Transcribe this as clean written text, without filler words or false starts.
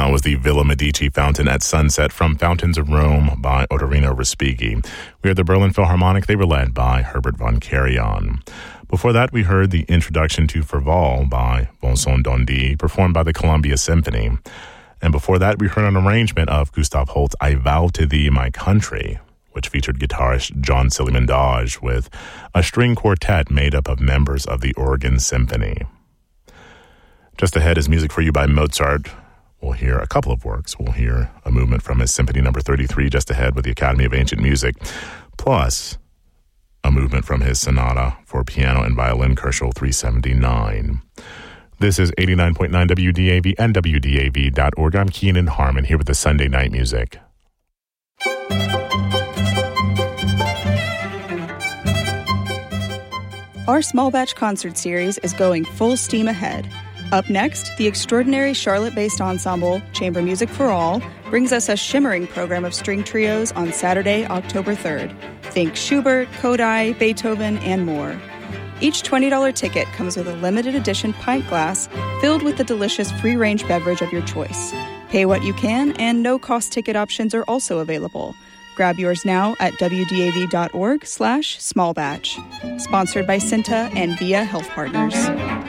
That was the Villa Medici Fountain at Sunset from Fountains of Rome by Otorino Respighi. We heard the Berlin Philharmonic. They were led by Herbert von Karajan. Before that, we heard the Introduction to Ferval by Vincent Dondy, performed by the Columbia Symphony. And before that, we heard an arrangement of Gustav Holst's I Vow to Thee, My Country, which featured guitarist John Silliman Dodge with a string quartet made up of members of the Oregon Symphony. Just ahead is music for you by Mozart. We'll hear a couple of works. We'll hear a movement from his Symphony No. 33 just ahead with the Academy of Ancient Music, plus a movement from his Sonata for Piano and Violin, Kerschel 379. This is 89.9 WDAV and WDAV.org. I'm Keenan Harmon here with the Sunday Night Music. Our small batch concert series is going full steam ahead. Up next, the extraordinary Charlotte-based ensemble, Chamber Music for All, brings us a shimmering program of string trios on Saturday, October 3rd. Think Schubert, Kodály, Beethoven, and more. Each $20 ticket comes with a limited edition pint glass filled with the delicious free-range beverage of your choice. Pay what you can, and no-cost ticket options are also available. Grab yours now at wdav.org/smallbatch. Sponsored by Cinta and Via Health Partners.